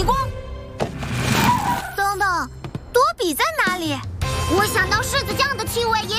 光。 等等，多比在哪里？ 我想到柿子酱的气味也